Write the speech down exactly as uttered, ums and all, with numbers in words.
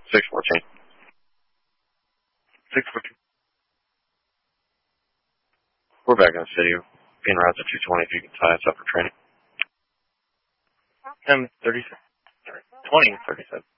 six fourteen. six fourteen. We're back in the city. Being route to two twenty if you can tie us up for training. M thirty-seven. twenty thirty-seven.